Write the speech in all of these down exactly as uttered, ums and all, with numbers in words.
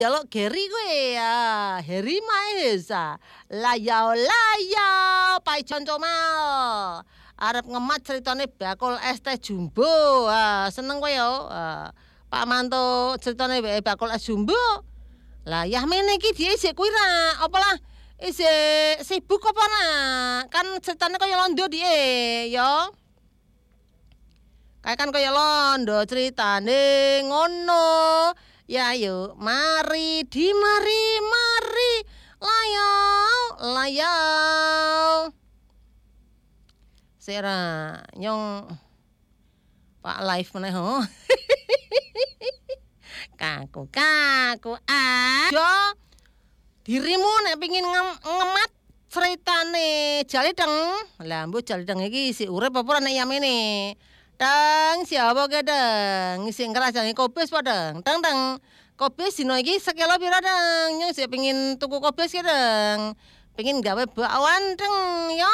Jaluk Geri kuwi ya, Heri Mahesa. Layau layau Pai Concomal. Arep ngemat ceritane bakul es teh jumbo. Ah, seneng kowe ya. Ah, Pak Manto ceritane bakul es jumbo. Lah yah mene iki dia isih kuwi ra, apalah isih sibuk apa nak? Kan ceritane kaya londo die, ya. Kayak kan kaya londo ceritane ngono. Ya ayo, mari di mari mari layau layau. Sera nyong Pak live meneh ho. Kaku kaku ayo dirimu nek pengin ngemat ceritane Jalideng. Lah mbok Jalideng iki isih urip apa ora nek yamene? Deng siapa ke deng sing ngerasangi kobis po deng deng deng kobis dino iki sekilo pira deng nyong sik pengin tuku kobis ki deng pengin gawe bakwan deng ya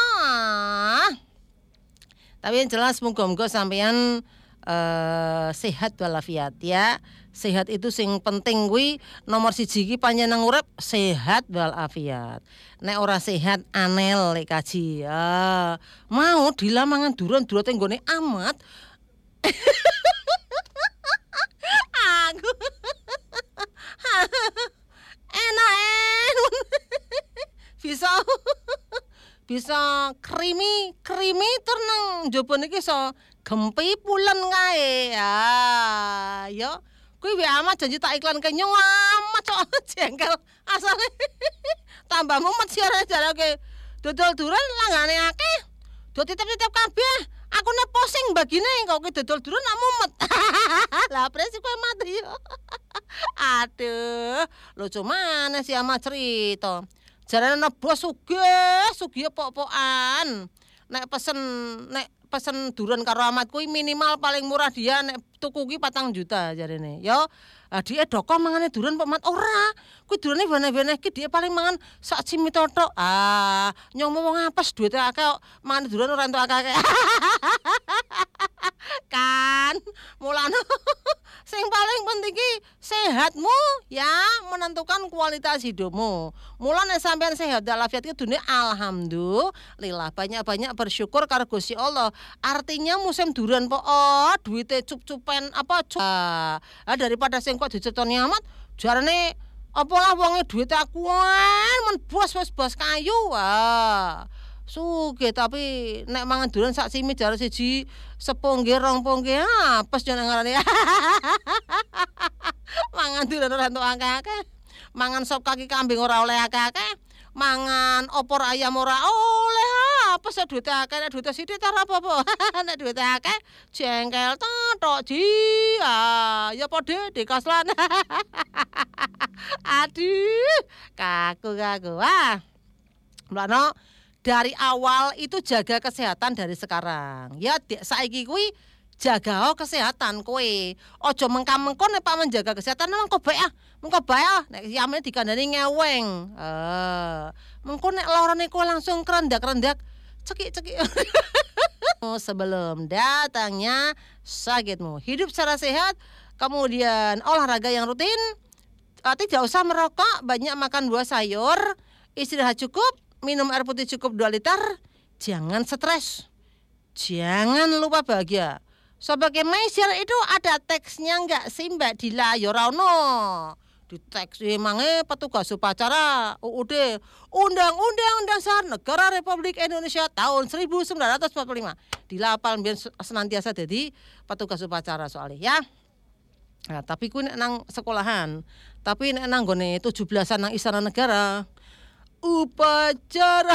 tapi yang jelas muga-muga sampean uh, sehat walafiat ya. Sehat itu sing penting kuwi nomor siji iki panjenengan urip sehat walafiat. Nek ora sehat anel lek kaji. Ya. Mau dilamangan duron-durote nggone amat. Aku enak en. Bisa bisa krimi krimi tur nang njaba niki iso gempi pulen kae. Ya, yo kuwi wae amat janji tak iklan ke nyong amat kok jengkel asale tambah mumet siare jarake dodol duren langgane akeh do titip-titip kabeh aku nek posing bagine kok ki dodol duren nak mumet lah presi kowe mati yo aduh lucu maneh si ama cerita jarane bos sugih sugih pok-pokan nek pesen nek pesen duren karo Ahmad kuwi minimal paling murah dia nek tuku ki patang juta jarene yo. Ah dia doko mangane duren Pak Mat ora. Kuwi durene weneh-weneh ki dia paling mangan sak cimito tok. Ah, nyong wong apes duwite akeh kok mangan duren ora entuk akeh. Kan mulane sing paling penting ki sehatmu ya menentukan kualitas hidupmu. Mulane sampean sehat walafiat ki dunia alhamdulillah banyak-banyak bersyukur karo Gusti Allah. Artinya musim duren po oh duwite cup-cupen apa ah, daripada sing kok dicertoni amat jarane apalah wonge duwite akuan men bos wis bos kayu ah. Sugih tapi nek mangan duren sak simi jare siji sepongge rong pongge apes yo ngarane. Mangan duren ora entuk akeh-akeh. Mangan sop kaki kambing ora oleh akeh-akeh. Mangan opor ayam ora oleh apes duwite akeh nek duwite sithik ora apa-apa. Nek duwite akeh jengkel tok ji. Ah, ya padha dekaslan. Aduh, kaku-kaku. Ah. Mulane dari awal itu jaga kesehatan dari sekarang. Ya saiki kuwi jaga kesehatan kowe. Aja mengkam-mengkon nek Pak menjaga kesehatan nang kok bae ah. Mengko bae ah nek yamene dikandani ngeweng. Eh, mengko nek lorone kowe langsung kerendak-rendak cekik-cekik. Sebelum datangnya sakitmu. Hidup secara sehat, kemudian olahraga yang rutin, tidak usah merokok, banyak makan buah sayur, istirahat cukup, minum air putih cukup dua liter, jangan stres, jangan lupa bahagia. Sebagai measure itu ada teksnya enggak sih Mbak Dila? Ya ora ono. Di teks emange petugas upacara U U D Undang-Undang Dasar Negara Republik Indonesia tahun seribu sembilan ratus empat puluh lima. Dila apal mbiyen senantiasa dadi petugas upacara soalnya ya. Nah, tapi ku nek nang sekolahan, tapi nek nang gone tujuh belasan nang Istana Negara upacara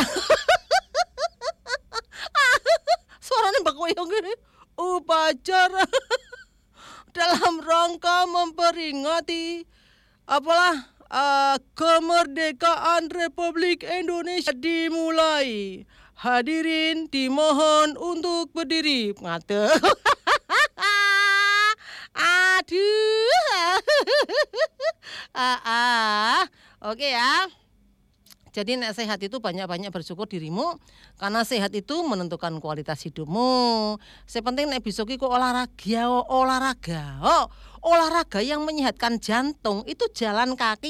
suaranya mbak koyong gini upacara dalam rangka memperingati apalah uh, kemerdekaan Republik Indonesia dimulai. Hadirin dimohon untuk berdiri. Ngate. Aduh. ah, ah. Oke ya. Jadi nek sehat itu banyak-banyak bersyukur dirimu karena sehat itu menentukan kualitas hidupmu. Sepenting nek besok iku olahraga, olahraga. Oh, olahraga yang menyehatkan jantung itu jalan kaki.